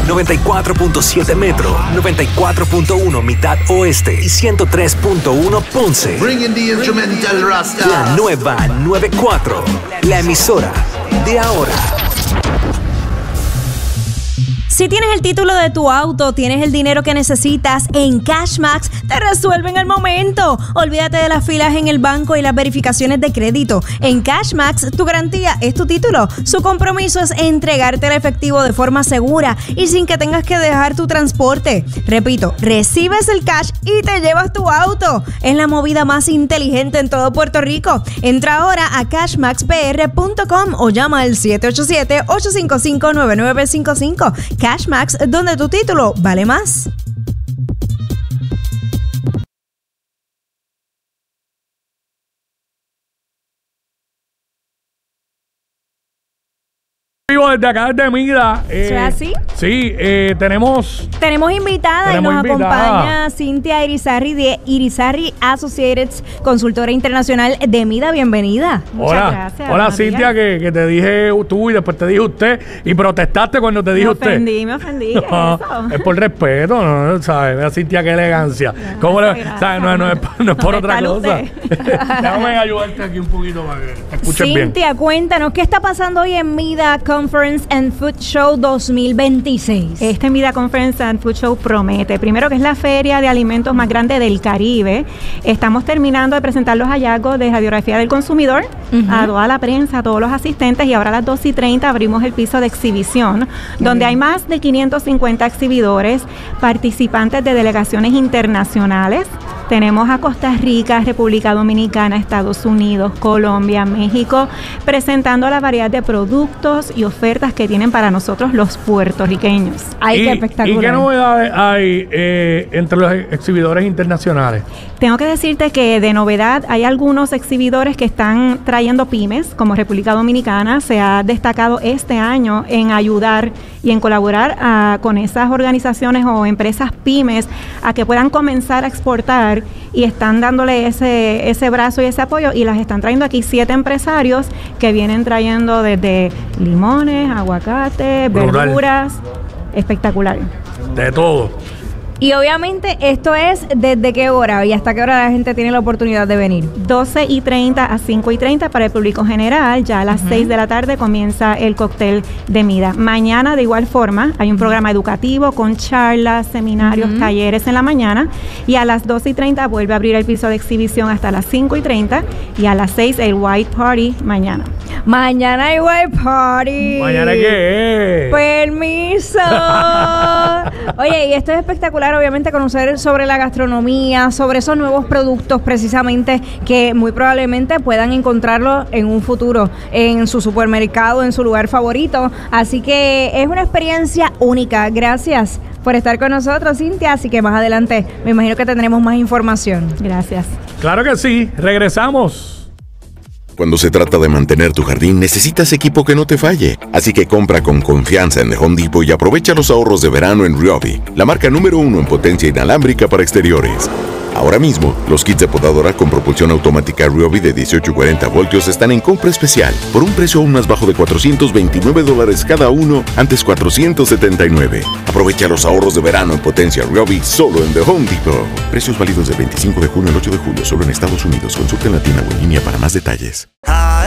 94.7 Metro, 94.1 Mitad Oeste y 103.1 Ponce. Bringing the instrumental Rasta. La nueva 94, la emisora de ahora. Si tienes el título de tu auto, tienes el dinero que necesitas, en Cashmax te resuelven el momento. Olvídate de las filas en el banco y las verificaciones de crédito. En Cashmax, tu garantía es tu título. Su compromiso es entregarte el efectivo de forma segura y sin que tengas que dejar tu transporte. Repito, recibes el cash y te llevas tu auto. Es la movida más inteligente en todo Puerto Rico. Entra ahora a cashmaxpr.com o llama al 787-855-9955. Cashmax, donde tu título vale más. Desde acá desde Mida. ¿Es así? Sí, tenemos invitada y nos acompaña Cynthia Irizarry de Irizarry Associates, consultora internacional de Mida. Bienvenida. Muchas gracias. Hola, Cynthia, que te dije tú y después te dije usted y protestaste cuando te dije usted. Me ofendí. No, es por respeto, ¿no? ¿Sabes? Mira, Cynthia, qué elegancia. ¿Cómo le, ¿sabes? No es por otra cosa. Déjame ayudarte aquí un poquito para que te escuches bien. Cynthia, cuéntanos, ¿qué está pasando hoy en Mida Conference and Food Show 2026? Este Mida Conference and Food Show promete. Primero, que es la feria de alimentos más grande del Caribe. Estamos terminando de presentar los hallazgos de radiografía del consumidor a toda la prensa, a todos los asistentes, y ahora a las 2:30 abrimos el piso de exhibición, donde hay más de 550 exhibidores, participantes de delegaciones internacionales. Tenemos a Costa Rica, República Dominicana, Estados Unidos, Colombia, México, presentando la variedad de productos y ofertas que tienen para nosotros los puertorriqueños. ¡Ay, qué espectacular! ¿Y qué novedades hay entre los exhibidores internacionales? Tengo que decirte que de novedad hay algunos exhibidores que están trayendo pymes, como República Dominicana. Se ha destacado este año en ayudar y en colaborar con esas organizaciones o empresas pymes a que puedan comenzar a exportar, y están dándole ese brazo y ese apoyo, y las están trayendo aquí 7 empresarios que vienen trayendo desde limones, aguacate, verduras. Espectacular. De todo. Y obviamente esto es ¿desde qué hora y hasta qué hora la gente tiene la oportunidad de venir? 12:30 a 5:30 para el público general. Ya a las 6 de la tarde comienza el cóctel de Mida. Mañana, de igual forma, hay un programa educativo con charlas, seminarios, talleres en la mañana, y a las 12:30 vuelve a abrir el piso de exhibición hasta las 5:30, y a las 6 el White Party mañana. Mañana hay White Party. ¿Mañana qué? ¡Permiso! Oye, y esto es espectacular, obviamente, conocer sobre la gastronomía, sobre esos nuevos productos precisamente que muy probablemente puedan encontrarlo en un futuro en su supermercado, en su lugar favorito. Así que es una experiencia única. Gracias por estar con nosotros, Cynthia. Así que más adelante me imagino que tendremos más información. Gracias. Claro que sí. Regresamos. Cuando se trata de mantener tu jardín, necesitas equipo que no te falle. Así que compra con confianza en The Home Depot y aprovecha los ahorros de verano en Ryobi, la marca número 1 en potencia inalámbrica para exteriores. Ahora mismo, los kits de podadora con propulsión automática Ryobi de 18 y 40 voltios están en compra especial por un precio aún más bajo de $429 cada uno, antes $479. Aprovecha los ahorros de verano en potencia Ryobi solo en The Home Depot. Precios válidos del 25 de junio al 8 de julio solo en Estados Unidos. Consulta en la tienda o en línea para más detalles.